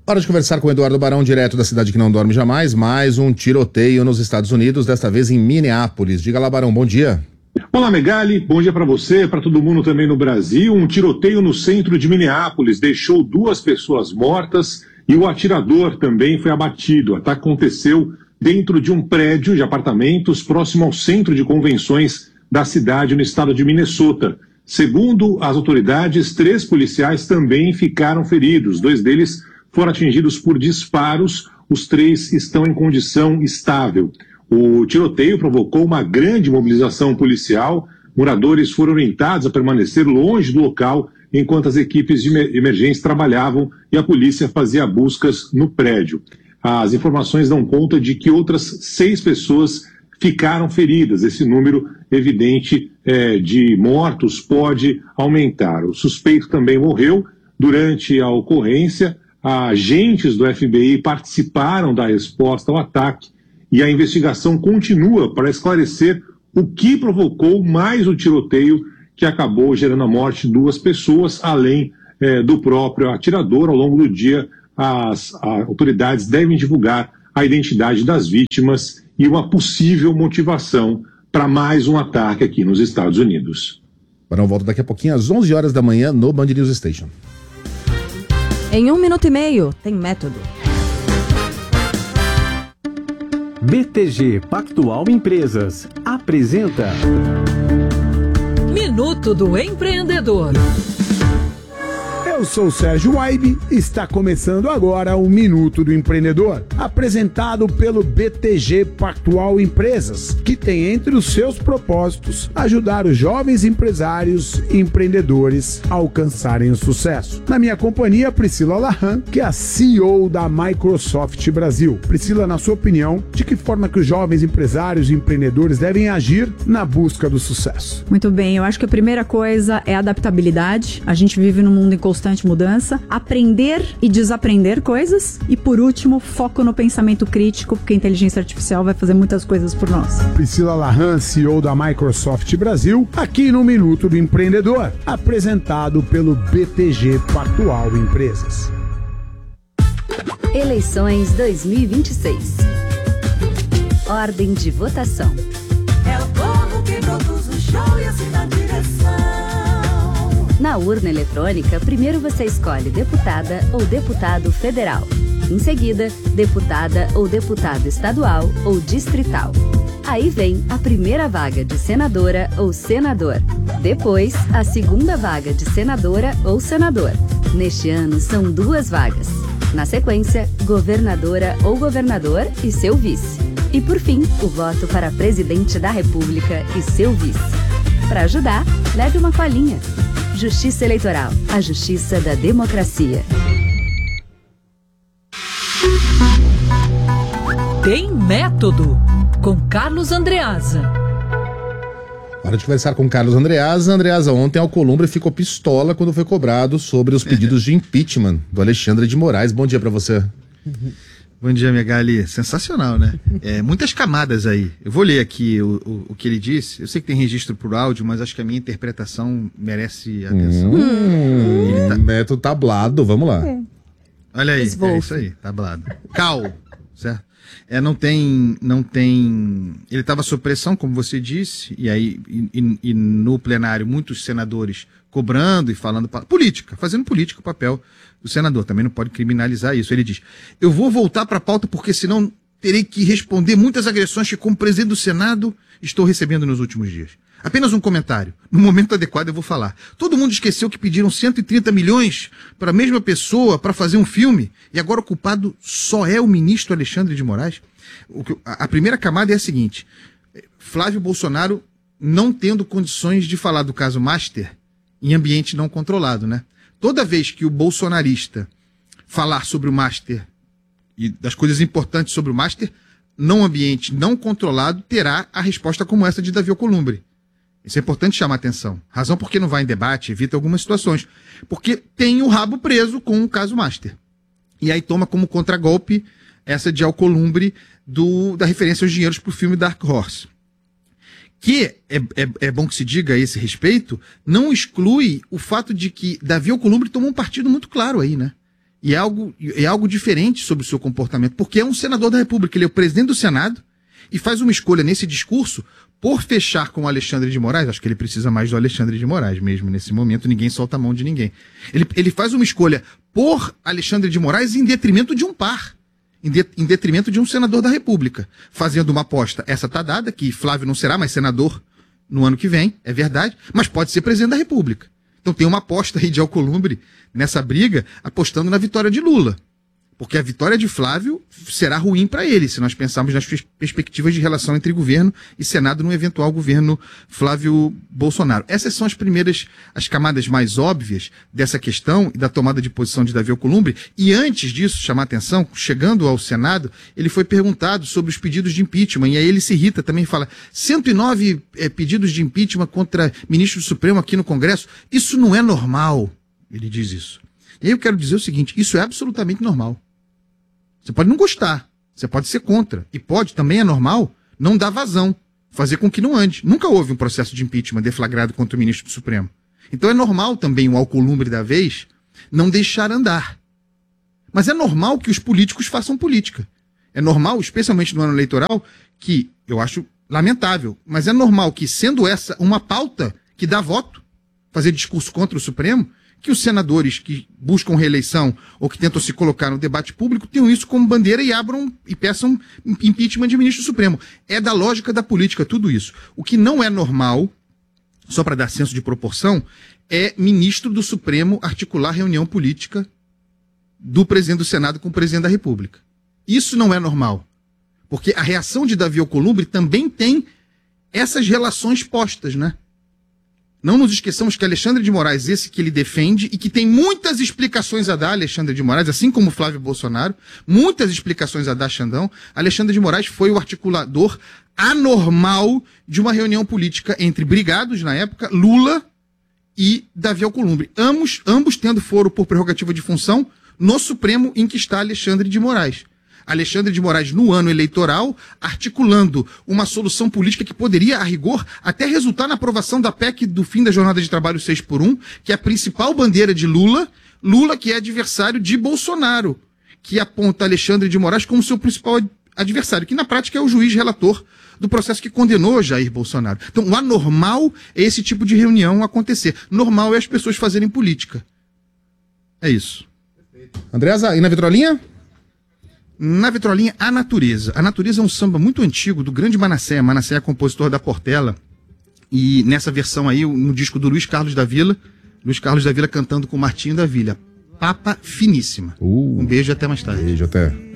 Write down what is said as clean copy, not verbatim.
Hora de conversar com o Eduardo Barão, direto da cidade que não dorme jamais. Mais um tiroteio nos Estados Unidos, desta vez em Minneapolis. Diga lá, Barão, bom dia. Olá, Megali, bom dia para você, para todo mundo também no Brasil. Um tiroteio no centro de Minneapolis deixou 2 pessoas mortas e o atirador também foi abatido. O ataque aconteceu dentro de um prédio de apartamentos próximo ao centro de convenções da cidade no estado de Minnesota. Segundo as autoridades, 3 policiais também ficaram feridos. 2 deles foram atingidos por disparos. Os 3 estão em condição estável. O tiroteio provocou uma grande mobilização policial. Moradores foram orientados a permanecer longe do local enquanto as equipes de emergência trabalhavam e a polícia fazia buscas no prédio. As informações dão conta de que outras 6 pessoas ficaram feridas. Esse número evidente de mortos pode aumentar. O suspeito também morreu durante a ocorrência. Agentes do FBI participaram da resposta ao ataque e a investigação continua para esclarecer o que provocou mais o tiroteio que acabou gerando a morte de 2 pessoas, além do próprio atirador. Ao longo do dia, as autoridades devem divulgar a identidade das vítimas e uma possível motivação para mais um ataque aqui nos Estados Unidos. Barão volta daqui a pouquinho às 11 horas da manhã no Band News Station. Em 1 minuto e meio, tem método. BTG Pactual Empresas apresenta Minuto do Empreendedor. Eu sou o Sérgio Waibe e está começando agora o Minuto do Empreendedor, apresentado pelo BTG Pactual Empresas, que tem entre os seus propósitos ajudar os jovens empresários e empreendedores a alcançarem o sucesso. Na minha companhia, Priscila Lahan, que é a CEO da Microsoft Brasil. Priscila, na sua opinião, de que forma que os jovens empresários e empreendedores devem agir na busca do sucesso? Muito bem, eu acho que a primeira coisa é a adaptabilidade. A gente vive num mundo em constante mudança, aprender e desaprender coisas e, por último, foco no pensamento crítico, porque a inteligência artificial vai fazer muitas coisas por nós. Priscila Lahan, CEO da Microsoft Brasil, aqui no Minuto do Empreendedor, apresentado pelo BTG Pactual Empresas. Eleições 2026. Ordem de votação. É o povo que produz o show e assim na direção. Na urna eletrônica, primeiro você escolhe deputada ou deputado federal. Em seguida, deputada ou deputado estadual ou distrital. Aí vem a primeira vaga de senadora ou senador. Depois, a segunda vaga de senadora ou senador. Neste ano, são 2 vagas. Na sequência, governadora ou governador e seu vice. E por fim, o voto para presidente da República e seu vice. Para ajudar, leve uma colinha. Justiça Eleitoral, a justiça da democracia. Tem método, com Carlos Andreasa. Hora de conversar com Carlos Andreasa. Andreasa, ontem a Alcolumbre ficou pistola quando foi cobrado sobre os pedidos de impeachment do Alexandre de Moraes. Bom dia para você. Bom dia, Megali. Sensacional, né? Muitas camadas aí. Eu vou ler aqui o que ele disse. Eu sei que tem registro por áudio, mas acho que a minha interpretação merece atenção. Método tablado, vamos lá. Olha aí, é isso aí, tablado. Cal, certo? Não tem... Ele estava sob pressão, como você disse, e aí e no plenário muitos senadores cobrando e falando política, fazendo política o papel do senador. Também não pode criminalizar isso. Ele diz, eu vou voltar para a pauta porque senão terei que responder muitas agressões que como presidente do Senado estou recebendo nos últimos dias. Apenas um comentário. No momento adequado eu vou falar. Todo mundo esqueceu que pediram 130 milhões para a mesma pessoa para fazer um filme e agora o culpado só é o ministro Alexandre de Moraes? A primeira camada é a seguinte. Flávio Bolsonaro não tendo condições de falar do caso Master em ambiente não controlado, né? Toda vez que o bolsonarista falar sobre o Master e das coisas importantes sobre o Master, num ambiente não controlado, terá a resposta como essa de Davi Alcolumbre. Isso é importante chamar atenção. Razão porque não vai em debate, evita algumas situações. Porque tem o rabo preso com o caso Master. E aí toma como contragolpe essa de Alcolumbre da referência aos dinheiros para o filme Dark Horse. Que, é bom que se diga a esse respeito, não exclui o fato de que Davi Alcolumbre tomou um partido muito claro aí, né? E é algo diferente sobre o seu comportamento, porque é um senador da República, ele é o presidente do Senado e faz uma escolha nesse discurso por fechar com o Alexandre de Moraes. Acho que ele precisa mais do Alexandre de Moraes mesmo nesse momento, ninguém solta a mão de ninguém. Ele faz uma escolha por Alexandre de Moraes em detrimento de um par, em detrimento de um senador da República, fazendo uma aposta, essa tá dada, que Flávio não será mais senador no ano que vem, é verdade, mas pode ser presidente da República. Então tem uma aposta aí de Alcolumbre nessa briga, apostando na vitória de Lula. Porque a vitória de Flávio será ruim para ele, se nós pensarmos nas perspectivas de relação entre governo e Senado num eventual governo Flávio Bolsonaro. Essas são as camadas mais óbvias dessa questão e da tomada de posição de Davi Alcolumbre. E antes disso, chamar a atenção, chegando ao Senado, ele foi perguntado sobre os pedidos de impeachment, e aí ele se irrita também, fala 109 pedidos de impeachment contra ministro do Supremo aqui no Congresso, isso não é normal, ele diz isso. E aí eu quero dizer o seguinte, isso é absolutamente normal. Você pode não gostar, você pode ser contra, e pode, também é normal, não dar vazão, fazer com que não ande. Nunca houve um processo de impeachment deflagrado contra o ministro do Supremo. Então é normal também o Alcolumbre da vez não deixar andar. Mas é normal que os políticos façam política. É normal, especialmente no ano eleitoral, que, eu acho lamentável, mas é normal que, sendo essa uma pauta que dá voto, fazer discurso contra o Supremo, que os senadores que buscam reeleição ou que tentam se colocar no debate público tenham isso como bandeira e abram e peçam impeachment de ministro supremo. É da lógica da política tudo isso. O que não é normal, só para dar senso de proporção, é ministro do Supremo articular reunião política do presidente do Senado com o presidente da República. Isso não é normal. Porque a reação de Davi Alcolumbre também tem essas relações postas, né? Não nos esqueçamos que Alexandre de Moraes, esse que ele defende, e que tem muitas explicações a dar, Alexandre de Moraes, assim como Flávio Bolsonaro, muitas explicações a dar, Xandão, Alexandre de Moraes foi o articulador anormal de uma reunião política entre brigados, na época, Lula e Davi Alcolumbre. Ambos tendo foro por prerrogativa de função no Supremo em que está Alexandre de Moraes. Alexandre de Moraes, no ano eleitoral, articulando uma solução política que poderia, a rigor, até resultar na aprovação da PEC do fim da jornada de trabalho 6x1, que é a principal bandeira de Lula, que é adversário de Bolsonaro, que aponta Alexandre de Moraes como seu principal adversário, que na prática é o juiz relator do processo que condenou Jair Bolsonaro. Então, o anormal é esse tipo de reunião acontecer. Normal é as pessoas fazerem política. É isso. Andreasa, e na vitrolinha? Na vitrolinha, A Natureza. A Natureza é um samba muito antigo do grande Manassé. Manassé é compositor da Portela. E nessa versão aí, no disco do Luiz Carlos da Vila cantando com Martinho da Vila. Papa finíssima. Um beijo e até mais tarde. Beijo, até.